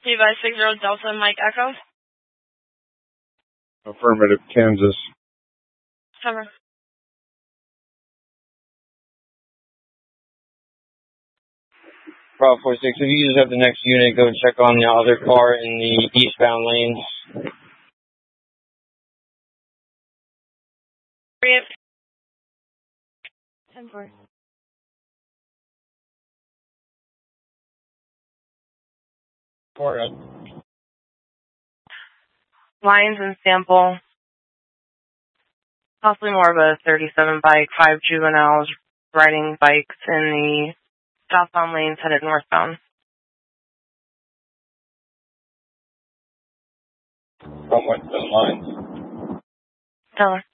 Levi 60 Delta Mike Echo. Affirmative, Kansas. Cover. Bravo 46, if you just have the next unit, go check on the other car in the eastbound lanes. 10-4. Lines and sample. Possibly more of a 37 bike, 5 juveniles riding bikes in the southbound lanes headed northbound. From what the lines? Teller.